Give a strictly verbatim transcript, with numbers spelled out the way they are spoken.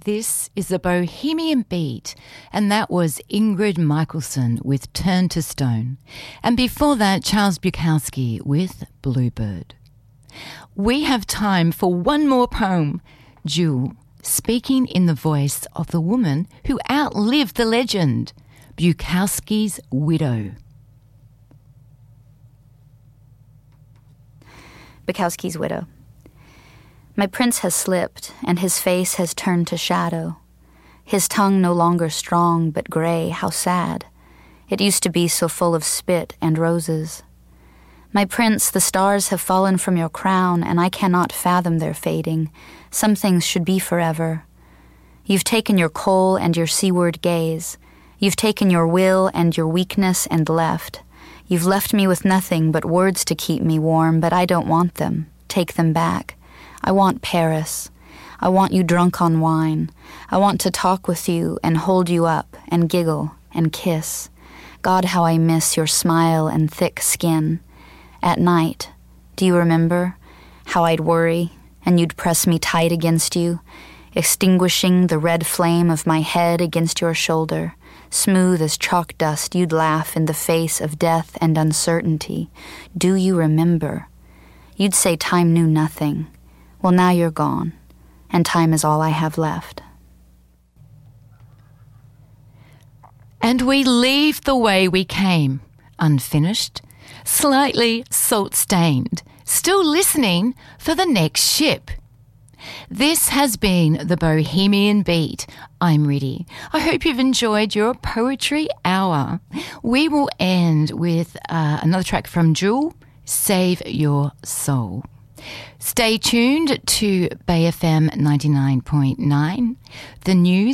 This is the Bohemian Beat, and that was Ingrid Michaelson with Turn to Stone. And before that, Charles Bukowski with Bluebird. We have time for one more poem. Jewel, speaking in the voice of the woman who outlived the legend, Bukowski's widow. Bukowski's widow. My prince has slipped, and his face has turned to shadow. His tongue no longer strong, but gray, how sad. It used to be so full of spit and roses. My prince, the stars have fallen from your crown, and I cannot fathom their fading. Some things should be forever. You've taken your coal and your seaward gaze. You've taken your will and your weakness and left. You've left me with nothing but words to keep me warm, but I don't want them. Take them back. I want Paris. I want you drunk on wine. I want to talk with you and hold you up and giggle and kiss. God, how I miss your smile and thick skin. At night, do you remember how I'd worry and you'd press me tight against you, extinguishing the red flame of my head against your shoulder? Smooth as chalk dust, you'd laugh in the face of death and uncertainty. Do you remember? You'd say time knew nothing. Well, now you're gone, and time is all I have left. And we leave the way we came, unfinished, slightly salt-stained, still listening for the next ship. This has been the Bohemian Beat. I'm Riddy. I hope you've enjoyed your poetry hour. We will end with uh, another track from Jewel, Save Your Soul. Stay tuned to Bay F M ninety-nine point nine. The news